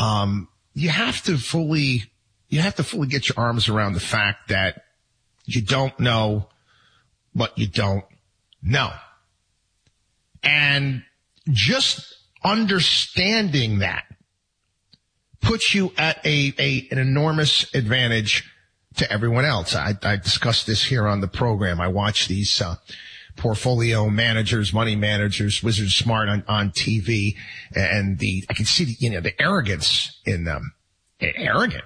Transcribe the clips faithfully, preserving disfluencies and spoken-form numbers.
um, you have to fully, you have to fully get your arms around the fact that you don't know what you don't know. And just understanding that puts you at a, a an enormous advantage to everyone else. I, I discussed this here on the program. I watch these uh, portfolio managers, money managers, Wizard Smart on, on T V, and the I can see the, you know, the arrogance in them. Arrogant?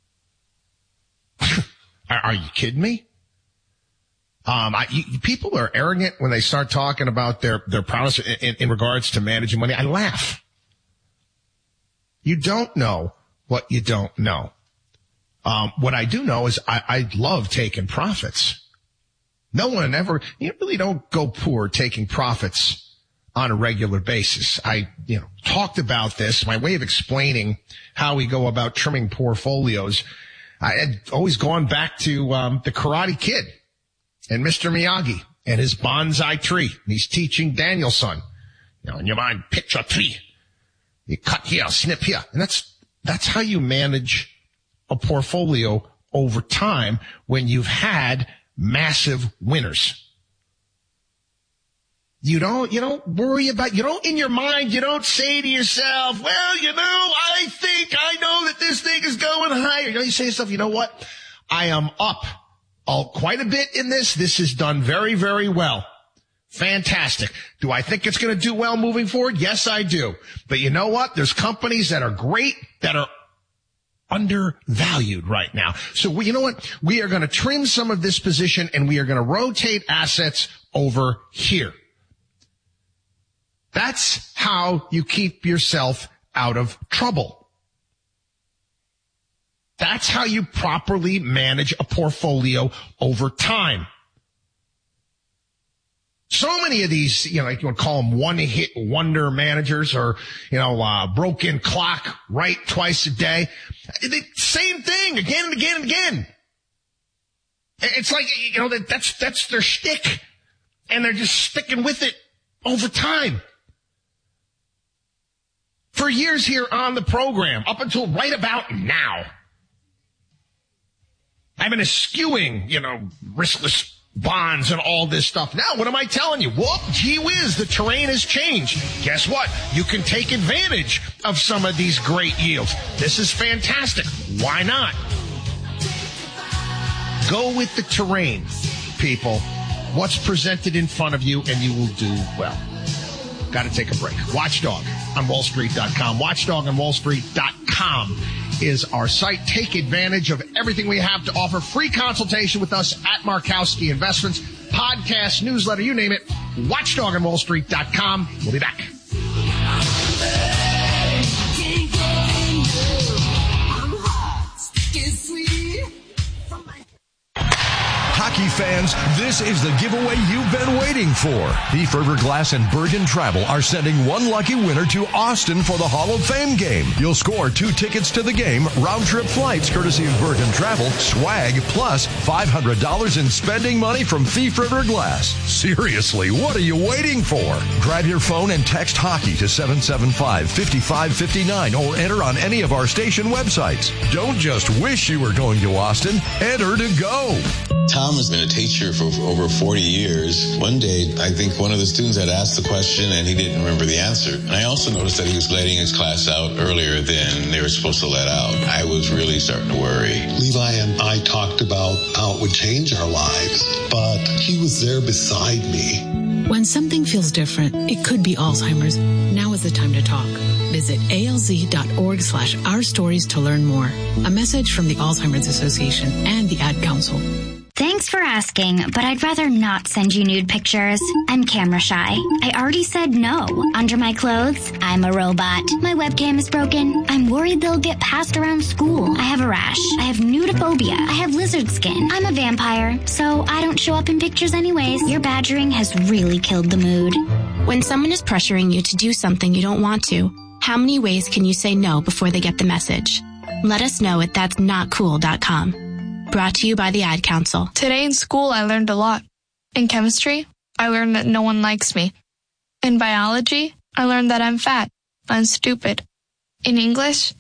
are, are you kidding me? Um, I, you, people are arrogant when they start talking about their their prowess in, in, in regards to managing money. I laugh. You don't know what you don't know. Um, what I do know is I, I love taking profits. No one ever, you really don't go poor taking profits on a regular basis. I, you know, talked about this, my way of explaining how we go about trimming portfolios. I had always gone back to, um, the Karate Kid and Mister Miyagi and his bonsai tree. And he's teaching Daniel-san, you know, in your mind, picture a tree. You cut here, snip here. And that's, that's how you manage a portfolio over time when you've had massive winners. You don't, you don't worry about, you don't, in your mind, you don't say to yourself, well, you know, I think I know that this thing is going higher. You know, you say to yourself, you know what? I am up all, quite a bit in this. This is done very, very well. Fantastic. Do I think it's going to do well moving forward? Yes, I do. But you know what? There's companies that are great that are undervalued right now. So we, you know what? We are going to trim some of this position and we are going to rotate assets over here. That's how you keep yourself out of trouble. That's how you properly manage a portfolio over time. So many of these, you know, like you want to call them one-hit wonder managers or, you know, uh, broken clock, right twice a day. The same thing again and again and again. It's like, you know, that, that's, that's their shtick. And they're just sticking with it over time. For years here on the program, up until right about now, I've been eschewing, you know, riskless bonds and all this stuff. Now, what am I telling you? Whoop, gee whiz, the terrain has changed. Guess what? You can take advantage of some of these great yields. This is fantastic. Why not? Go with the terrain, people. What's presented in front of you, and you will do well. Got to take a break. Watchdog on wall street dot com. Watchdog on wall street dot com is our site. Take advantage of everything we have to offer. Free consultation with us at Markowski Investments. Podcast, newsletter, you name it. Watchdog on wall street dot com. We'll be back. Hockey fans, this is the giveaway you've been waiting for. The Ferber Glass and Bergen Travel are sending one lucky winner to Austin for the Hall of Fame game. You'll score two tickets to the game, round-trip flights courtesy of Bergen Travel, swag, plus five hundred dollars in spending money from Thief River Glass. Seriously, what are you waiting for? Grab your phone and text hockey to seven seven five, five five five nine or enter on any of our station websites. Don't just wish you were going to Austin. Enter to go. Tom has been a teacher for over forty years. One day, I think one of the students had asked the question and he didn't remember the answer. And I also noticed that he was letting his class out earlier than they were supposed to let out. I was really starting to worry. Levi and I talked about how it would change our lives, but he was there beside me. When something feels different, it could be Alzheimer's. Now is the time to talk. Visit alz.org slash our stories to learn more. A message from the Alzheimer's Association and the Ad Council. Thanks for asking, but I'd rather not send you nude pictures. I'm camera shy. I already said no. Under my clothes, I'm a robot. My webcam is broken. I'm worried they'll get passed around school. I have a rash. I have nudophobia. I have lizard skin. I'm a vampire, so I don't show up in pictures anyways. Your badgering has really killed the mood. When someone is pressuring you to do something you don't want to, how many ways can you say no before they get the message? Let us know at that's not cool dot com. Brought to you by the Ad Council. Today in school, I learned a lot. In chemistry, I learned that no one likes me. In biology, I learned that I'm fat. I'm stupid. In English,